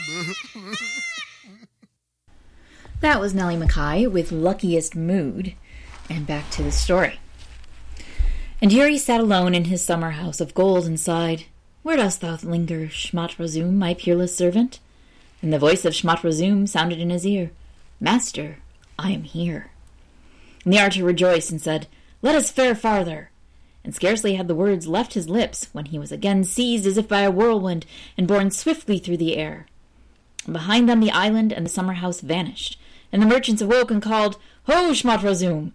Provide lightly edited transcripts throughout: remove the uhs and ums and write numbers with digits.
That was Nellie Mackay with Luckiest Mood. And back to the story. And Yuri sat alone in his summer house of gold and sighed, "Where dost thou linger, Shmot-Razum, my peerless servant?" And the voice of Shmot-Razum sounded in his ear, "Master, I am here." And the archer rejoiced and said, "Let us fare farther." And scarcely had the words left his lips when he was again seized as if by a whirlwind and borne swiftly through the air. And behind them the island and the summer house vanished, and the merchants awoke and called, "Ho, Shmot-Razum!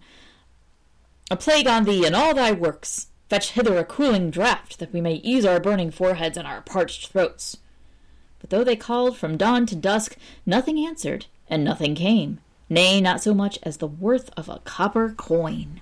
A plague on thee and all thy works! Fetch hither a cooling draught, that we may ease our burning foreheads and our parched throats." But though they called from dawn to dusk, nothing answered, and nothing came, nay, not so much as the worth of a copper coin.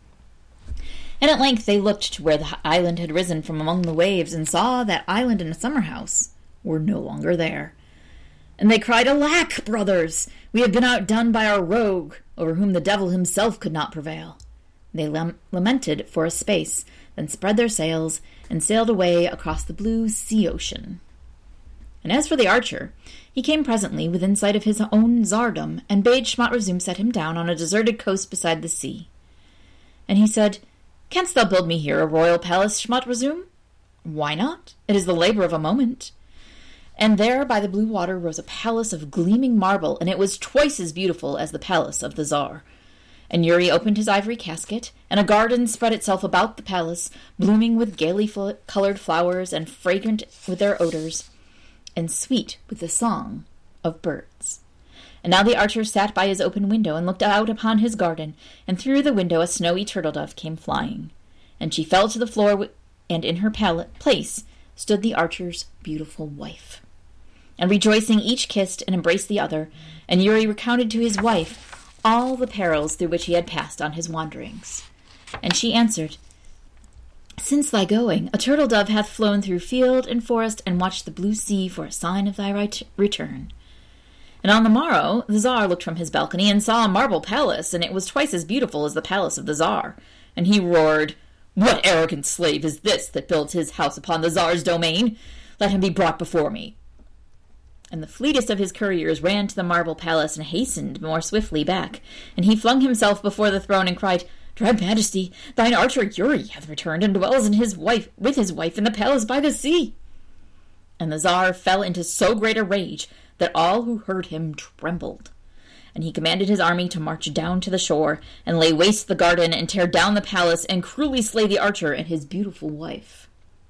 And at length they looked to where the island had risen from among the waves, and saw that island and the summer house were no longer there. And they cried, "Alack, brothers! We have been outdone by our rogue, over whom the devil himself could not prevail." They lamented for a space, then spread their sails, and sailed away across the blue sea-ocean. And as for the archer, he came presently within sight of his own tsardom, and bade Shmot-Razum set him down on a deserted coast beside the sea. And he said, "Canst thou build me here a royal palace, Shmot-Razum?" "Why not? It is the labor of a moment." And there by the blue water rose a palace of gleaming marble, and it was twice as beautiful as the palace of the Tsar. And Yuri opened his ivory casket, and a garden spread itself about the palace, blooming with gaily colored flowers, and fragrant with their odors, and sweet with the song of birds. And now the archer sat by his open window, and looked out upon his garden, and through the window a snowy turtle-dove came flying. And she fell to the floor, and in her place stood the archer's beautiful wife. And rejoicing, each kissed and embraced the other, and Yuri recounted to his wife all the perils through which he had passed on his wanderings. And she answered, "Since thy going, a turtle-dove hath flown through field and forest, and watched the blue sea for a sign of thy return. And on the morrow the Tsar looked from his balcony, and saw a marble palace, and it was twice as beautiful as the palace of the Tsar. And he roared, 'What arrogant slave is this that builds his house upon the Tsar's domain? Let him be brought before me.' And the fleetest of his couriers ran to the marble palace, and hastened more swiftly back. And he flung himself before the throne, and cried, 'Dread Majesty, thine archer Yuri hath returned, and dwells with his wife in the palace by the sea.' And the Tsar fell into so great a rage that all who heard him trembled. And he commanded his army to march down to the shore, and lay waste the garden, and tear down the palace, and cruelly slay the archer and his beautiful wife.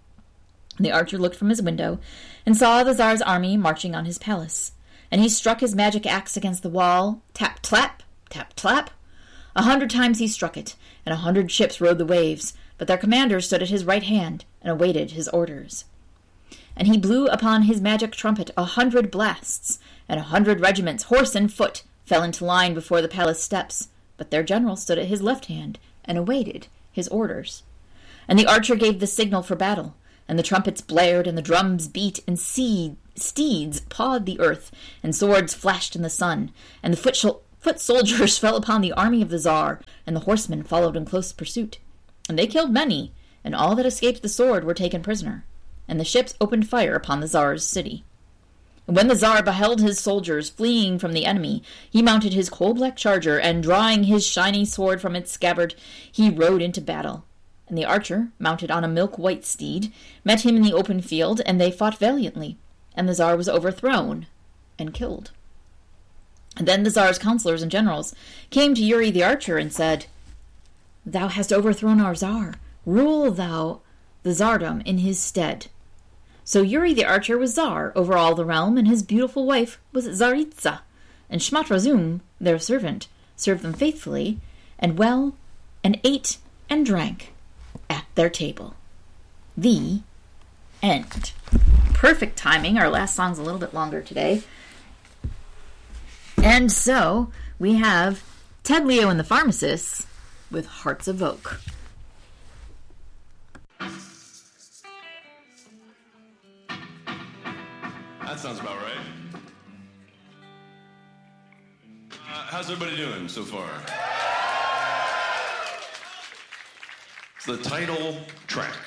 The archer looked from his window, and saw the Tsar's army marching on his palace. And he struck his magic axe against the wall, tap-tlap, tap-tlap. 100 times he struck it, and 100 ships rode the waves, but their commander stood at his right hand, and awaited his orders. And he blew upon his magic trumpet 100 blasts, and 100 regiments, horse and foot, fell into line before the palace steps, but their general stood at his left hand, and awaited his orders. And the archer gave the signal for battle, and the trumpets blared, and the drums beat, and steeds pawed the earth, and swords flashed in the sun, and the foot soldiers fell upon the army of the Tsar, and the horsemen followed in close pursuit. And they killed many, and all that escaped the sword were taken prisoner, and the ships opened fire upon the Tsar's city. And when the Tsar beheld his soldiers fleeing from the enemy, he mounted his coal-black charger, and drawing his shiny sword from its scabbard, he rode into battle. And the archer, mounted on a milk-white steed, met him in the open field, and they fought valiantly, and the Tsar was overthrown and killed. And then the Tsar's counselors and generals came to Yuri the archer and said, "Thou hast overthrown our Tsar. Rule thou the tsardom in his stead." So Yuri the archer was Tsar over all the realm, and his beautiful wife was Tsaritsa, and Shmot-Razum, their servant, served them faithfully and well, and ate and drank at their table. The end. Perfect timing. Our last song's a little bit longer today. And so we have Ted Leo and the Pharmacists with Hearts of Oak. That sounds about right. How's everybody doing so far? It's the title track.